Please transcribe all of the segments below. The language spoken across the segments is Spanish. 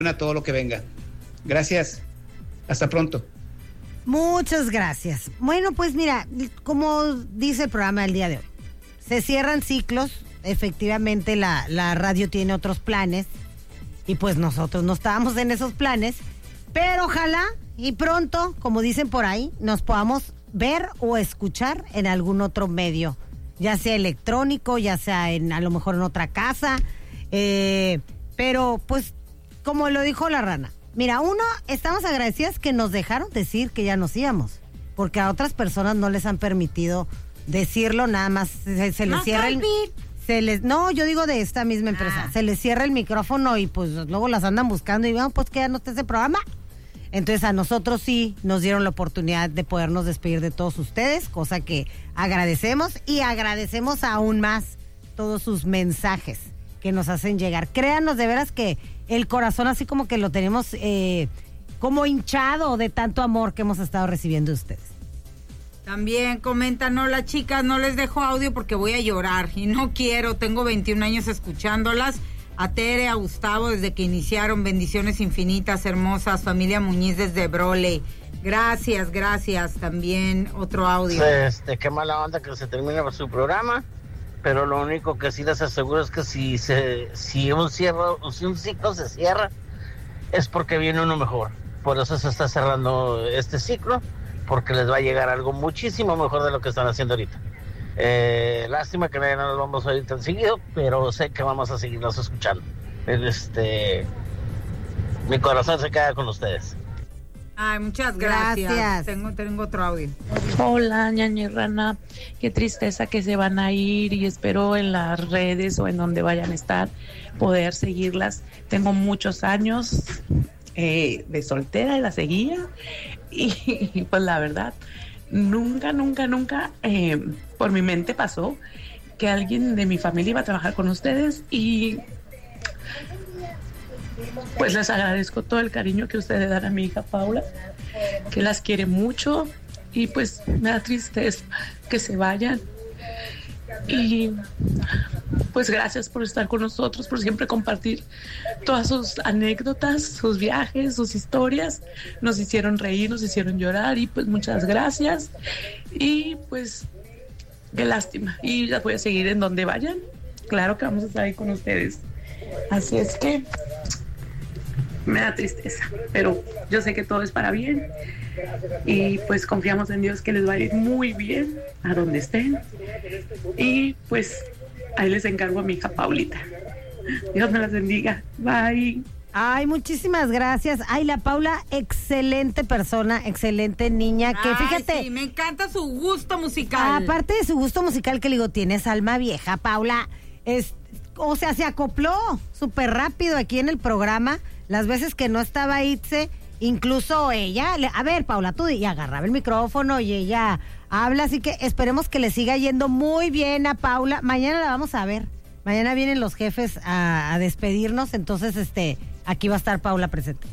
a todo lo que venga. Gracias. Hasta pronto. Muchas gracias. Bueno, pues mira, como dice el programa del día de hoy, se cierran ciclos. Efectivamente, la radio tiene otros planes y pues nosotros no estábamos en esos planes, pero ojalá y pronto, como dicen por ahí, nos podamos ver o escuchar en algún otro medio, ya sea electrónico, ya sea a lo mejor en otra casa, pero pues como lo dijo la Rana, mira, estamos agradecidas que nos dejaron decir que ya nos íbamos, porque a otras personas no les han permitido decirlo, nada más se les cierra no, yo digo de esta misma empresa, se les cierra el micrófono y pues luego las andan buscando y pues que ya no está ese programa. Entonces a nosotros sí nos dieron la oportunidad de podernos despedir de todos ustedes, cosa que agradecemos y agradecemos aún más todos sus mensajes que nos hacen llegar. Créanos de veras que el corazón así como que lo tenemos como hinchado de tanto amor que hemos estado recibiendo de ustedes. También comentan, hola chicas, no les dejo audio porque voy a llorar y no quiero, tengo 21 años escuchándolas. A Tere, a Gustavo desde que iniciaron, bendiciones infinitas, hermosas, familia Muñiz desde Brole. Gracias, también otro audio. Qué mala onda que se termine su programa, pero lo único que sí les aseguro es que si un ciclo se cierra, es porque viene uno mejor. Por eso se está cerrando este ciclo, porque les va a llegar algo muchísimo mejor de lo que están haciendo ahorita. Lástima que no nos vamos a ir tan seguido, pero sé que vamos a seguirnos escuchando. Mi corazón se queda con ustedes. Ay, muchas gracias. Tengo otro audio. Hola, ñaña y Rana, qué tristeza que se van a ir y espero en las redes o en donde vayan a estar poder seguirlas. Tengo muchos años de soltera y la seguía y pues la verdad nunca por mi mente pasó que alguien de mi familia iba a trabajar con ustedes y pues les agradezco todo el cariño que ustedes dan a mi hija Paula, que las quiere mucho y pues me da tristeza que se vayan y pues gracias por estar con nosotros, por siempre compartir todas sus anécdotas, sus viajes, sus historias, nos hicieron reír, nos hicieron llorar y pues muchas gracias y pues qué lástima y las voy a seguir en donde vayan, claro que vamos a estar ahí con ustedes, así es que me da tristeza, pero yo sé que todo es para bien y pues confiamos en Dios que les va a ir muy bien a donde estén y pues ahí les encargo a mi hija Paulita. Dios me las bendiga. Bye. Ay, muchísimas gracias. Ay, la Paula, excelente persona, excelente niña, que fíjate. Sí, me encanta su gusto musical. Aparte de su gusto musical, que le digo, tienes alma vieja, Paula. O sea, se acopló súper rápido aquí en el programa. Las veces que no estaba Itze, incluso ella, a ver, Paula, tú, y agarraba el micrófono y ella habla, así que esperemos que le siga yendo muy bien a Paula. Mañana la vamos a ver. Mañana vienen los jefes a despedirnos, entonces aquí va a estar Paula presente.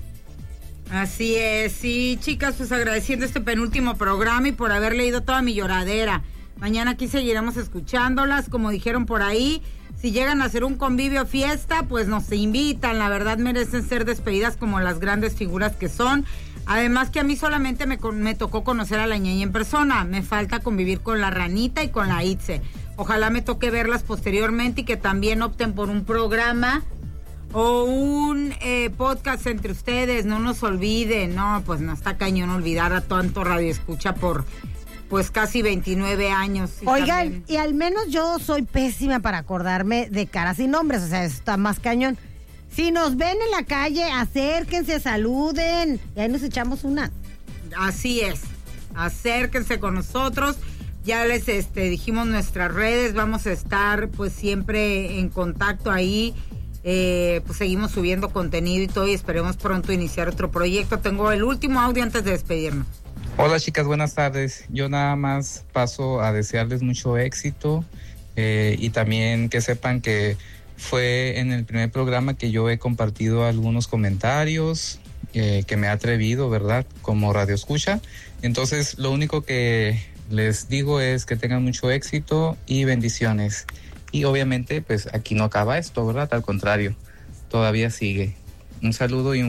Así es, sí, chicas, pues agradeciendo este penúltimo programa y por haber leído toda mi lloradera. Mañana aquí seguiremos escuchándolas, como dijeron por ahí. Si llegan a hacer un convivio fiesta, pues nos invitan, la verdad merecen ser despedidas como las grandes figuras que son. Además que a mí solamente me tocó conocer a la ñaña en persona, me falta convivir con la Ranita y con la Itze. Ojalá me toque verlas posteriormente y que también opten por un programa o un podcast entre ustedes, no nos olviden, no, pues no está cañón olvidar a tanto radioescucha por pues casi 29 años. Oigan, también. Y al menos yo soy pésima para acordarme de caras y nombres, o sea, está más cañón. Si nos ven en la calle, acérquense, saluden, y ahí nos echamos una. Así es, acérquense con nosotros, ya les dijimos nuestras redes, vamos a estar pues siempre en contacto ahí, pues seguimos subiendo contenido y todo y esperemos pronto iniciar otro proyecto. Tengo el último audio antes de despedirnos. Hola chicas, buenas tardes. Yo nada más paso a desearles mucho éxito y también que sepan que fue en el primer programa que yo he compartido algunos comentarios que me he atrevido, ¿verdad? Como radio escucha. Entonces lo único que les digo es que tengan mucho éxito y bendiciones. Y obviamente pues aquí no acaba esto, ¿verdad? Al contrario, todavía sigue. Un saludo y un